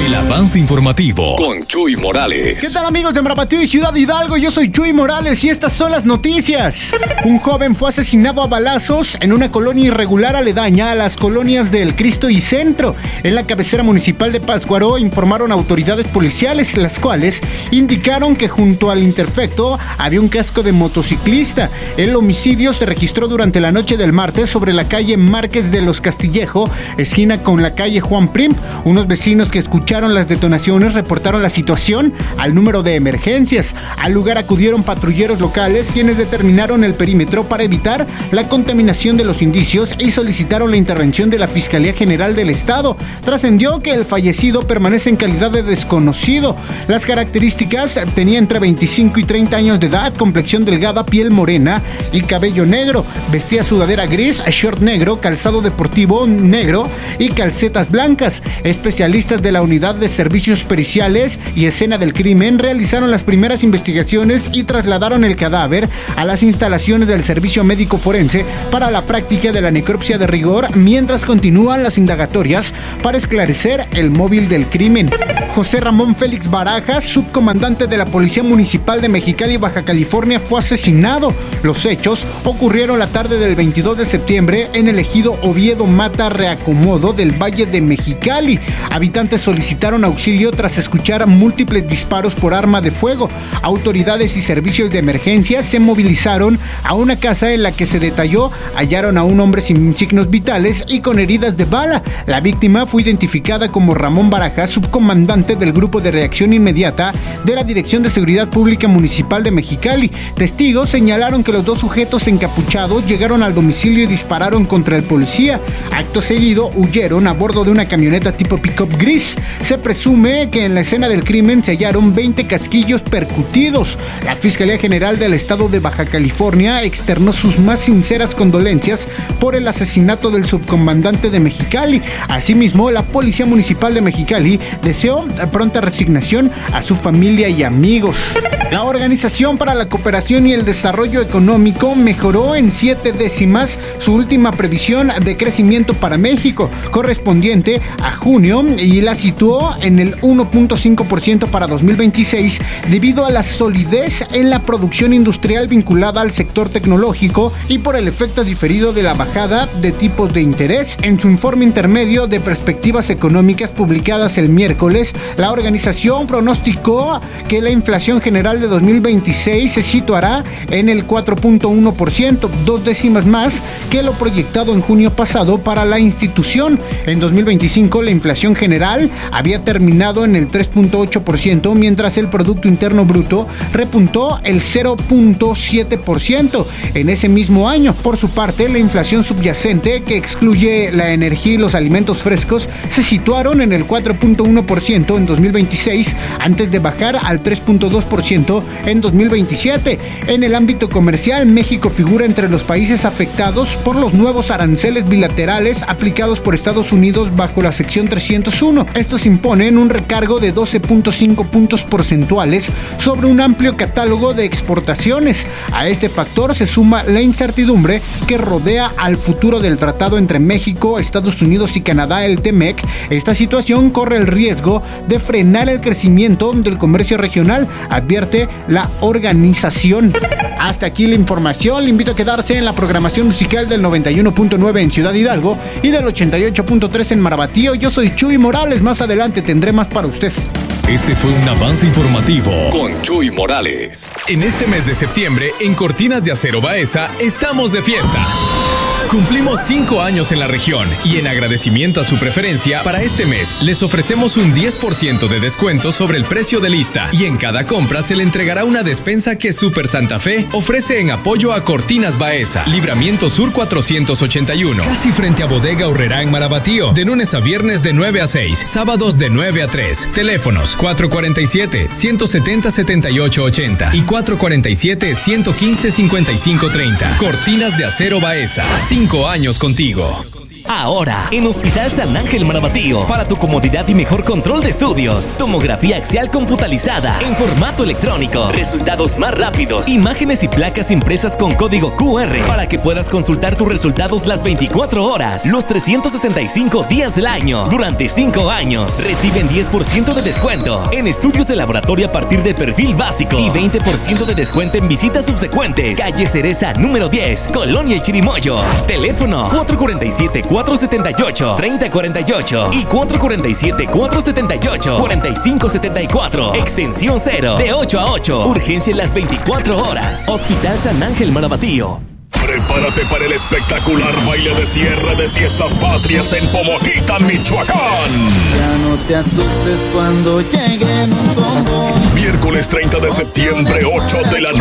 El avance informativo con Chuy Morales. ¿Qué tal, amigos de Marabatío y Ciudad Hidalgo? Yo soy Chuy Morales y estas son las noticias. Un joven fue asesinado a balazos en una colonia irregular aledaña a las colonias del Cristo y Centro. En la cabecera municipal de Pátzcuaro informaron autoridades policiales, las cuales indicaron que junto al interfecto había un casco de motociclista. El homicidio se registró durante la noche del martes sobre la calle Márquez de los Castillejo, esquina con la calle Juan Prim. Unos vecinos que escucharon las detonaciones reportaron la situación al número de emergencias. Al lugar acudieron patrulleros locales, quienes determinaron el perímetro para evitar la contaminación de los indicios y solicitaron la intervención de la Fiscalía General del Estado. Trascendió que el fallecido permanece en calidad de desconocido. Las características: tenía entre 25 y 30 años de edad, complexión delgada, piel morena y cabello negro. Vestía sudadera gris, short negro, calzado deportivo negro y calcetas blancas. Especialistas de la Unidad de Servicios Periciales y Escena del Crimen realizaron las primeras investigaciones y trasladaron el cadáver a las instalaciones del Servicio Médico Forense para la práctica de la necropsia de rigor, mientras continúan las indagatorias para esclarecer el móvil del crimen. José Ramón Félix Barajas, subcomandante de la Policía Municipal de Mexicali, Baja California, fue asesinado. Los hechos ocurrieron la tarde del 22 de septiembre en el ejido Oviedo Mata Reacomodo del Valle de Mexicali. Habitantes solicitaron auxilio tras escuchar múltiples disparos por arma de fuego. Autoridades y servicios de emergencia se movilizaron a una casa en la que se detalló hallaron a un hombre sin signos vitales y con heridas de bala. La víctima fue identificada como Ramón Barajas, subcomandante del Grupo de Reacción Inmediata de la Dirección de Seguridad Pública Municipal de Mexicali. Testigos señalaron que los dos sujetos encapuchados llegaron al domicilio y dispararon contra el policía. Acto seguido huyeron a bordo de una camioneta tipo pick-up gris. Se presume que en la escena del crimen se hallaron 20 casquillos percutidos. La Fiscalía General del Estado de Baja California externó sus más sinceras condolencias por el asesinato del subcomandante de Mexicali. Asimismo, la Policía Municipal de Mexicali deseó pronta resignación a su familia y amigos. La Organización para la Cooperación y el Desarrollo Económico mejoró en 7 décimas su última previsión de crecimiento para México, correspondiente a junio, y la situó en el 1.5% para 2026 debido a la solidez en la producción industrial vinculada al sector tecnológico y por el efecto diferido de la bajada de tipos de interés. En su informe intermedio de perspectivas económicas publicadas el miércoles, la organización pronosticó que la inflación general de 2026 se situará en el 4.1%, 2 décimas más que lo proyectado en junio pasado para la institución. En 2025 la inflación general había terminado en el 3.8%, mientras el Producto Interno Bruto repuntó el 0.7% en ese mismo año. Por su parte, la inflación subyacente, que excluye la energía y los alimentos frescos, se situaron en el 4.1% en 2026, antes de bajar al 3.2% en 2027. En el ámbito comercial, México figura entre los países afectados por los nuevos aranceles bilaterales aplicados por Estados Unidos bajo la sección 301. Estos imponen un recargo de 12.5 puntos porcentuales sobre un amplio catálogo de exportaciones. A este factor se suma la incertidumbre que rodea al futuro del tratado entre México, Estados Unidos y Canadá, el TEMEC. Esta situación corre el riesgo de frenar el crecimiento del comercio regional, advierte la organización. Hasta aquí la información. Le invito a quedarse en la programación musical del 91.9 en Ciudad Hidalgo y del 88.3 en Marabatío. Yo soy Chuy Morales. Más adelante tendré más para usted. Este fue un avance informativo con Chuy Morales. En este mes de septiembre, en Cortinas de Acero Baeza, estamos de fiesta. Cumplimos 5 años en la región y en agradecimiento a su preferencia, para este mes les ofrecemos un 10% de descuento sobre el precio de lista y en cada compra se le entregará una despensa que Super Santa Fe ofrece en apoyo a Cortinas Baeza, Libramiento Sur 481, casi frente a Bodega Aurrerá en Marabatío, de lunes a viernes de 9 a 6, sábados de 9 a 3. Teléfonos 447-170-7880 y 447-115-5530. Cortinas de Acero Baeza, 5 años contigo. Ahora, en Hospital San Ángel Marabatío, para tu comodidad y mejor control de estudios. Tomografía axial computalizada en formato electrónico. Resultados más rápidos. Imágenes y placas impresas con código QR para que puedas consultar tus resultados las 24 horas, los 365 días del año. Durante 5 años, reciben 10% de descuento en estudios de laboratorio a partir de perfil básico y 20% de descuento en visitas subsecuentes. Calle Cereza número 10, Colonia El Chirimoyo. Teléfono 447-478-3048 y 447-478-4574. Extensión 0, de 8 a 8. Urgencia en las 24 horas. Hospital San Ángel Marabatío. Prepárate para el espectacular baile de cierre de Fiestas Patrias en Pomoquita, Michoacán. Ya no te asustes cuando lleguen un combo. Miércoles 30 de septiembre, 8 de la noche.